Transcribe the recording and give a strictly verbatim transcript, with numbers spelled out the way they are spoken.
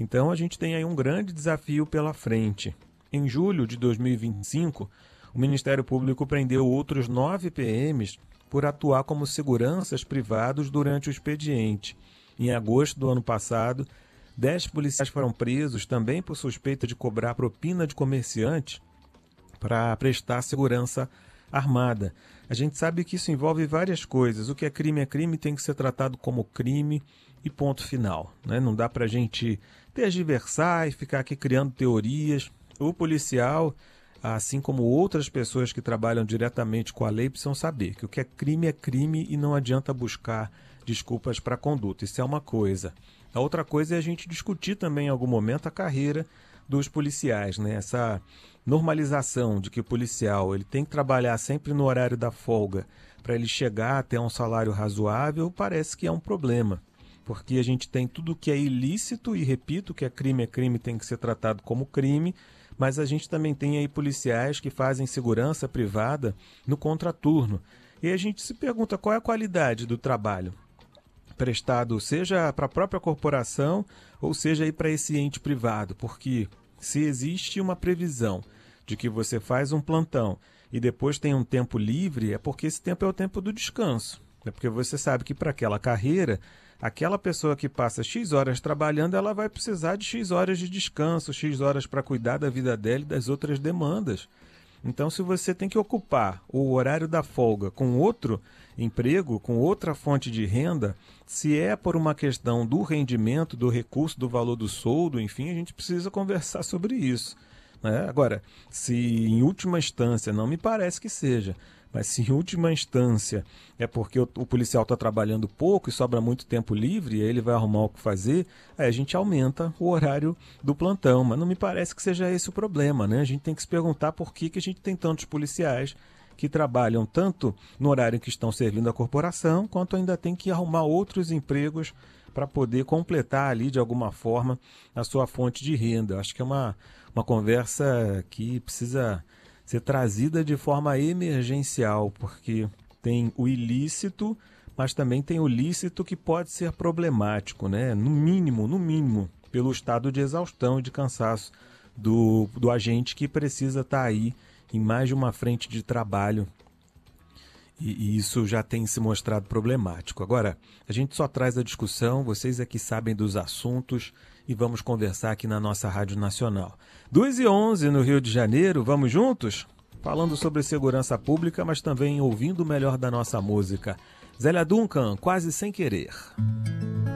Então a gente tem aí um grande desafio pela frente. Em julho de dois mil e vinte e cinco, o Ministério Público prendeu outros nove P Ms por atuar como seguranças privados durante o expediente. Em agosto do ano passado, dez policiais foram presos também por suspeita de cobrar propina de comerciantes para prestar segurança armada. A gente sabe que isso envolve várias coisas. O que é crime é crime, tem que ser tratado como crime e ponto final, né? Não dá para a gente tergiversar e ficar aqui criando teorias. O policial, assim como outras pessoas que trabalham diretamente com a lei, precisam saber que o que é crime é crime e não adianta buscar desculpas para a conduta. Isso é uma coisa. A outra coisa é a gente discutir também em algum momento a carreira dos policiais, né? Essa normalização de que o policial ele tem que trabalhar sempre no horário da folga para ele chegar até um salário razoável, parece que é um problema. Porque a gente tem tudo que é ilícito, e repito, que é crime é crime, tem que ser tratado como crime, mas a gente também tem aí policiais que fazem segurança privada no contraturno. E a gente se pergunta qual é a qualidade do trabalho prestado, seja para a própria corporação ou seja para esse ente privado, porque se existe uma previsão de que você faz um plantão e depois tem um tempo livre, é porque esse tempo é o tempo do descanso. É porque você sabe que para aquela carreira, aquela pessoa que passa X horas trabalhando, ela vai precisar de X horas de descanso, X horas para cuidar da vida dela e das outras demandas. Então, se você tem que ocupar o horário da folga com outro emprego, com outra fonte de renda, se é por uma questão do rendimento, do recurso, do valor do soldo, enfim, a gente precisa conversar sobre isso, né? Agora, se em última instância, não me parece que seja, mas se em última instância é porque o, o policial está trabalhando pouco e sobra muito tempo livre, e aí ele vai arrumar o que fazer, aí a gente aumenta o horário do plantão. Mas não me parece que seja esse o problema, né? A gente tem que se perguntar por que, que a gente tem tantos policiais que trabalham tanto no horário em que estão servindo a corporação, quanto ainda tem que arrumar outros empregos para poder completar ali, de alguma forma, a sua fonte de renda. Acho que é uma, uma conversa que precisa ser trazida de forma emergencial, porque tem o ilícito, mas também tem o lícito que pode ser problemático, né? No mínimo, no mínimo, pelo estado de exaustão e de cansaço do, do agente que precisa estar aí em mais de uma frente de trabalho. E, e isso já tem se mostrado problemático. Agora, a gente só traz a discussão, vocês aqui sabem dos assuntos, e vamos conversar aqui na nossa Rádio Nacional. duas e onze no Rio de Janeiro, vamos juntos? Falando sobre segurança pública, mas também ouvindo o melhor da nossa música. Zélia Duncan, Quase Sem Querer.